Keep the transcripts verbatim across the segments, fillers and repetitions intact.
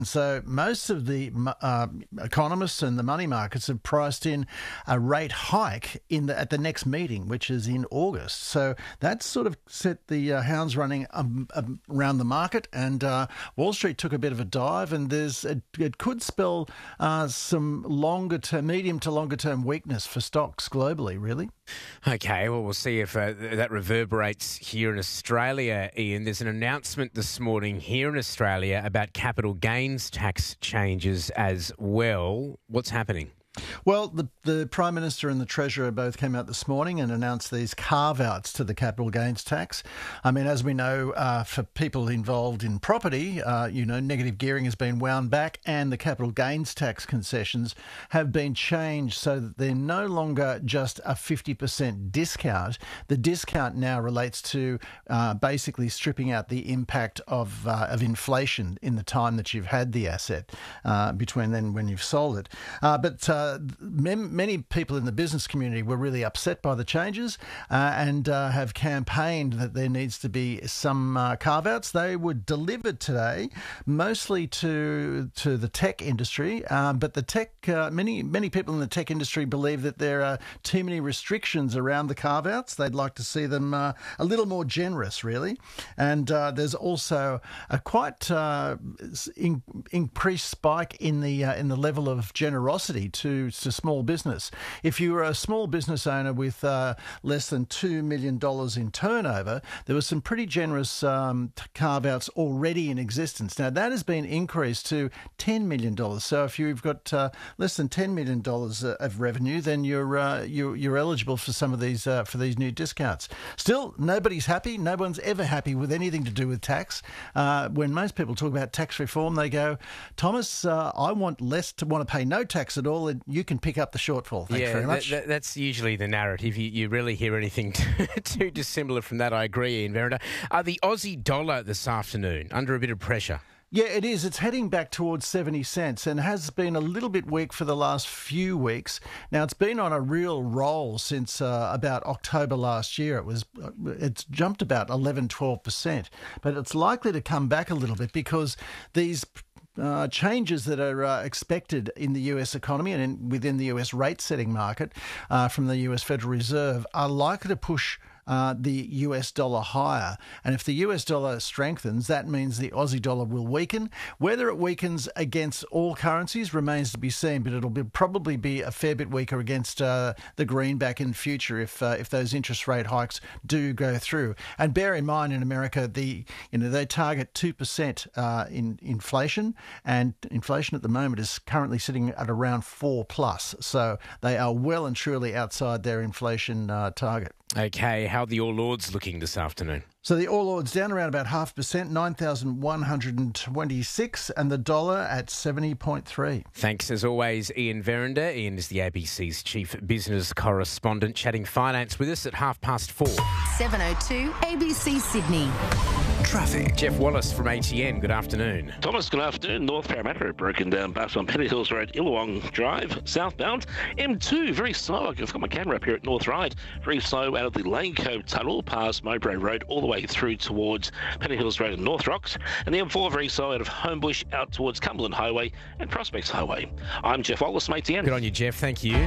So most of the uh, economists and the money markets have priced in a rate hike in the, at the next meeting, which is in August. So that's sort of set the uh, hounds running um, um, around the market, and uh, Wall Street took a bit of a dive, and there's a, it could spell uh, some longer term, medium to longer term weakness for stocks globally, really. Okay, well, we'll see if uh, that reverberates here in Australia, Ian. There's an announcement this morning here in Australia about capital gains tax changes as well. What's happening? Well, the, the Prime Minister and the Treasurer both came out this morning and announced these carve-outs to the capital gains tax. I mean, as we know, uh, for people involved in property, uh, you know, negative gearing has been wound back and the capital gains tax concessions have been changed so that they're no longer just a fifty percent discount. The discount now relates to uh, basically stripping out the impact of, uh, of inflation in the time that you've had the asset uh, between then when you've sold it. Uh, but uh, Uh, many people in the business community were really upset by the changes uh, and uh, have campaigned that there needs to be some uh, carve-outs. They were delivered today, mostly to to the tech industry, um, but the tech uh, many many people in the tech industry believe that there are too many restrictions around the carve-outs. They'd like to see them uh, a little more generous, really. And uh, there's also a quite uh, in, increased spike in the uh, in the level of generosity to to small business. If you were a small business owner with uh, less than two million dollars in turnover, there were some pretty generous um, carve-outs already in existence. Now, that has been increased to ten million dollars. So if you've got uh, less than ten million dollars uh, of revenue, then you're, uh, you're you're eligible for some of these uh, for these new discounts. Still, nobody's happy. No one's ever happy with anything to do with tax. Uh, when most people talk about tax reform, they go, Thomas, uh, I want less to want to pay no tax at all, and you can pick up the shortfall. Thanks yeah, very much. That, that, that's usually the narrative. You, you rarely hear anything too, too dissimilar from that. I agree, Ian Verrinder. Uh, the Aussie dollar this afternoon under a bit of pressure. Yeah, it is. It's heading back towards seventy cents and has been a little bit weak for the last few weeks. Now, it's been on a real roll since uh, about October last year. It was, it's jumped about eleven, twelve percent, but it's likely to come back a little bit because these Uh, changes that are uh, expected in the U S economy and in, within the U S rate-setting market uh, from the U S Federal Reserve are likely to push Uh, the U S dollar higher. And if the U S dollar strengthens, that means the Aussie dollar will weaken. Whether it weakens against all currencies remains to be seen, but it'll be, probably be a fair bit weaker against uh, the greenback in future if uh, if those interest rate hikes do go through. And bear in mind, in America, the you know they target two percent uh, in inflation, and inflation at the moment is currently sitting at around four plus. So they are well and truly outside their inflation uh, target. Okay, how are the All Ords looking this afternoon? So the All Ords down around about half percent, nine thousand one hundred twenty-six, and the dollar at seventy point three. Thanks as always, Ian Verrinder. Ian is the A B C's chief business correspondent, chatting finance with us at half past four. seven oh two A B C Sydney. Traffic. Jeff Wallace from A T N, good afternoon. Thomas, good afternoon. North Parramatta broken down bus on Penny Hills Road, Illawong Drive, southbound. M two, very slow. I've got my camera up here at North Ryde. Very slow out of the Lane Cove Tunnel past Mowbray Road all the way through towards Penny Hills Road and North Rocks. And the M four very slow out of Homebush out towards Cumberland Highway and Prospects Highway. I'm Jeff Wallace from A T N. Good on you, Jeff. Thank you.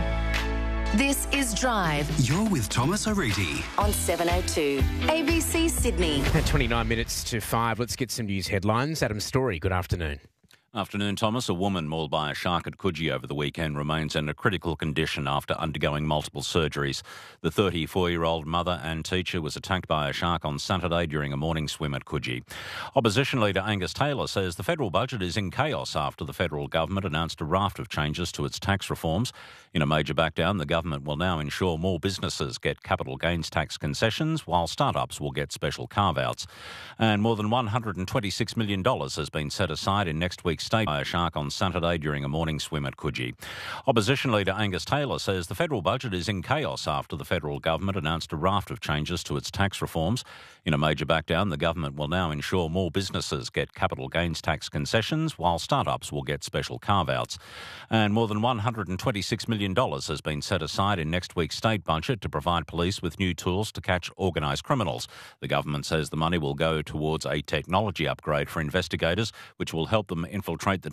This is Drive. You're with Thomas O'Reilly on seven oh two A B C Sydney. At twenty-nine minutes to five, let's get some news headlines. Adam Story, good afternoon. Afternoon, Thomas. A woman mauled by a shark at Coogee over the weekend remains in a critical condition after undergoing multiple surgeries. The thirty-four-year-old mother and teacher was attacked by a shark on Saturday during a morning swim at Coogee. Opposition leader Angus Taylor says the federal budget is in chaos after the federal government announced a raft of changes to its tax reforms. In a major backdown, the government will now ensure more businesses get capital gains tax concessions, while startups will get special carve-outs. And more than one hundred twenty-six million dollars has been set aside in next week's state by a shark on Saturday during a morning swim at Coogee. Opposition leader Angus Taylor says the federal budget is in chaos after the federal government announced a raft of changes to its tax reforms. In a major backdown, the government will now ensure more businesses get capital gains tax concessions, while startups will get special carve-outs. And more than one hundred twenty-six million dollars has been set aside in next week's state budget to provide police with new tools to catch organised criminals. The government says the money will go towards a technology upgrade for investigators, which will help them infiltrate infiltrate the